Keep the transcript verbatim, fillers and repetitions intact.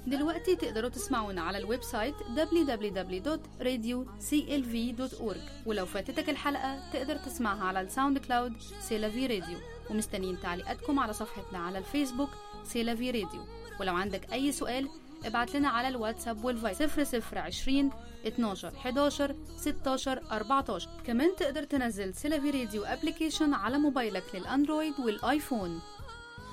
دلوقتي تقدروا تسمعونا على الويب سايت دبليو دبليو دبليو دوت راديو سي إل في دوت أورج، ولو فاتتك الحلقة تقدر تسمعها على الساوند كلاود سيلافي راديو. ومستنيين تعليقاتكم على صفحتنا على الفيسبوك سيلافي راديو. ولو عندك أي سؤال ابعت لنا على الواتساب والفايس صفر صفر عشرين اتناشر حداشر ستاشر أربعتاشر. كمان تقدر تنزل سيلافي راديو ابليكيشن على موبايلك للأندرويد والآيفون.